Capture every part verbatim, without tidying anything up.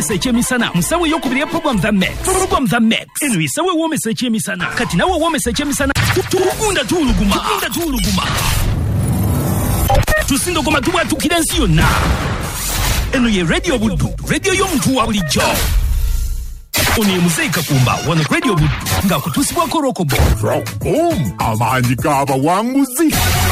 woomesa ekyemisana musawe ey'okubiri ya program the max program the max eno yisawe woomesa ekyemisana kati nawe woomesa ekyemisana tugunda tuuluguma tugunda tuuluguma tusindogoma tubwatukira ensi yonna eno ye radio buddu radio y'omuntu wa bulijjo ono ye Muzeeyi Kakumba wano radio buddu ng'akutuusibwako rokobo Rockboom amaanyi g'abawanguzi.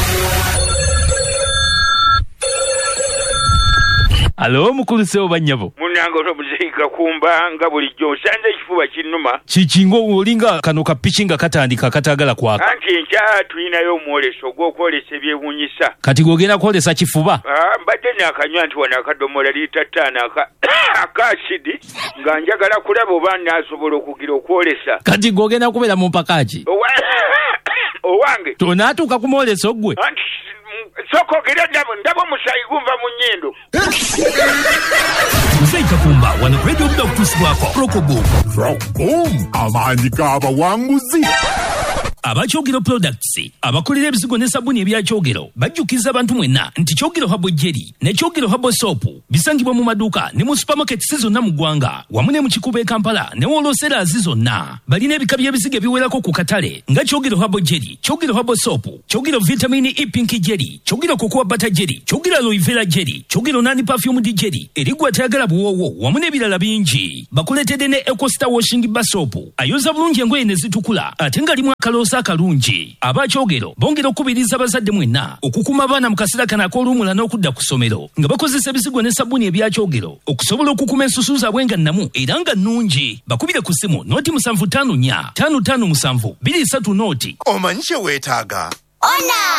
Alo mukulu sewo banyabo munango to Muzeeyi Kakumba nga bulijjo osanze ekifuba kinnuma kikingo olinga kano kapichinga katandika katagala kwaka anti enkya tulinayo omwoleso gw'okwolesa ebyewuunyisa kati gwogenda kwolesa kifuba ah mbadde nakanywa nti wano akadomola liita ttaano aka asidi nga njagala kulaba oba naasobola okugira okwolesa kati gwogenda kubeera mu mpakaki owange tonaatuuka kumwoleso gwe anti soko gira ndabo ndabo musayi gumva mu nnyindo Muzeeyi Kakumba wano radio buddu okutuusibwako rokobo Rockboom amaanyi g'abawanguzi. Abakyogero Products abakolera ebizigo ne sabuni ebyakyogero bajjukiza abantu mwenna nti kyogero habo jelly ne kyogero habo soap bisangibwa mu maduuka ne mu supermarket zonna mu ggwanga wamu ne mu Kikuba e Kampala ne wolosera zonna balina ebika by'ebizigo ebiwerako ku katale nga kyogero habo jelly kyogero habo soap kyogero vitamin E pink jelly kyogero cocoa butter jelly kyogero aloe vera jelly kyogero nani perfume di jelly erigwa tayagala buwowo wamu n'ebirala bingi bakuletedde ne Ecosta washing bar soap ayoza bulungi engoye ne zitukula ate nga limu akalosa akalungi abakyogero bongera okubiriza abazadde mwenna okukuma abaana mu kaseera kano ak'oluwummula n'okudda ku ssomero nga bakozesa ebisigo ne sabuni ebyakyogero okusobola okukuma ensusu zaabwe nga nnamu era nga nnungi bakubire ku ssimu nooti musanvu ttaano nnya ttaano ttaano musanvu bbiri ssatu nooti omanyi kye weetaaga Ona